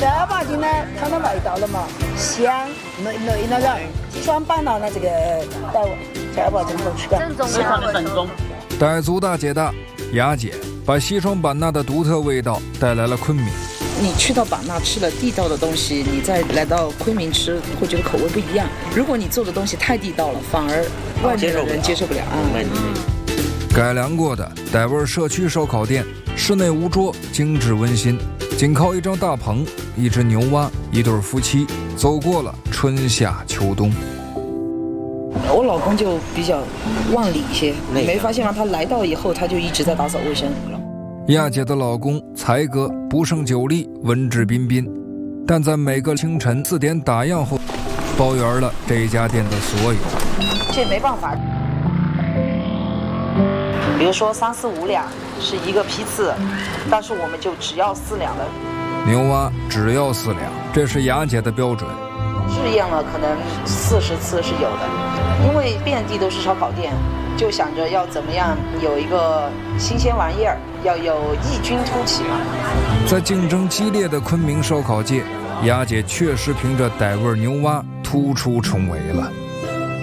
正儿八经的它的味道了嘛，香，没那个鸡双版纳的这个带味，正儿八经好吃的， 非常的正宗。 傣族大姐大雅姐把西双版纳的独特味道带来了昆明。 你去到版纳吃了地道的东西，你再来到昆明吃，会觉得口味不一样。如果你做的东西太地道了，反而外面的人接受不了啊。 改良过的傣味社区烧烤店，室内无桌，精致温馨，仅靠一张大棚、一只牛蛙、一对夫妻，走过了春夏秋冬。 我老公就比较忘理一些，你没发现吗？他来到以后，他就一直在打扫卫生。 亚姐的老公才哥不胜酒力，文质彬彬，但在每个清晨4点打烊后，包圆了这家店的所有。 这没办法。比如说3、4、5两是一个批次，但是我们就只要4两的。 牛蛙只要4两，这是雅姐的标准。 试验了可能40次是有的，因为遍地都是烧烤店，就想着要怎么样有一个新鲜玩意儿，要有异军突起嘛。 在竞争激烈的昆明烧烤界，雅姐确实凭着傣味牛蛙突出重围了。